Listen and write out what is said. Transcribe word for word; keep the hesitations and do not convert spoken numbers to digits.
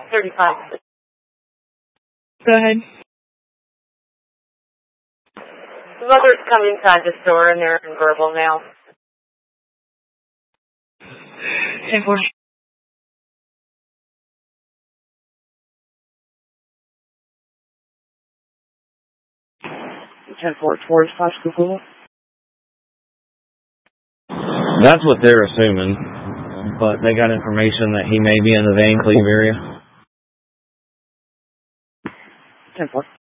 thirty-five. Go ahead. The mother's come inside the store and they're verbal now. ten four. ten four towards Pascagoula. That's what they're assuming, but they got information that he may be in the Van Cleve area. ten four.